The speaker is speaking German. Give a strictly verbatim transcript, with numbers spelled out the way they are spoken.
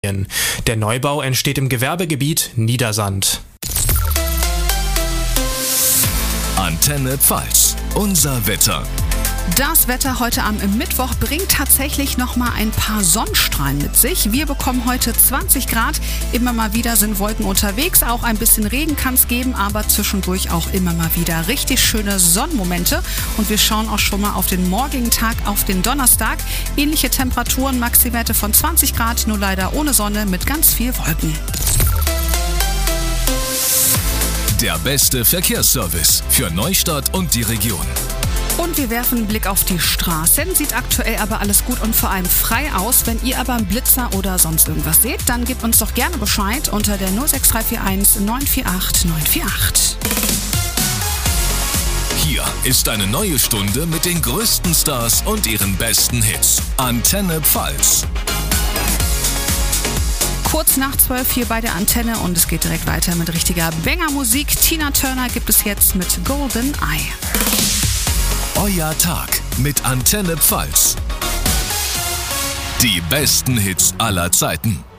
Der Neubau entsteht im Gewerbegebiet Niedersand. Antenne Pfalz, unser Wetter. Das Wetter heute am Mittwoch bringt tatsächlich noch mal ein paar Sonnenstrahlen mit sich. Wir bekommen heute zwanzig Grad. Immer mal wieder sind Wolken unterwegs. Auch ein bisschen Regen kann es geben, aber zwischendurch auch immer mal wieder richtig schöne Sonnenmomente. Und wir schauen auch schon mal auf den morgigen Tag, auf den Donnerstag. Ähnliche Temperaturen, Maximwerte von zwanzig Grad, nur leider ohne Sonne mit ganz viel Wolken. Der beste Verkehrsservice für Neustadt und die Region. Und wir werfen einen Blick auf die Straßen. Sieht aktuell aber alles gut und vor allem frei aus. Wenn ihr aber einen Blitzer oder sonst irgendwas seht, dann gebt uns doch gerne Bescheid unter der null sechs drei vier eins neun vier acht neun vier acht. Hier ist eine neue Stunde mit den größten Stars und ihren besten Hits. Antenne Pfalz. Kurz nach zwölf hier bei der Antenne und es geht direkt weiter mit richtiger Banger-Musik. Tina Turner gibt es jetzt mit Golden Eye. Euer Tag mit Antenne Pfalz. Die besten Hits aller Zeiten.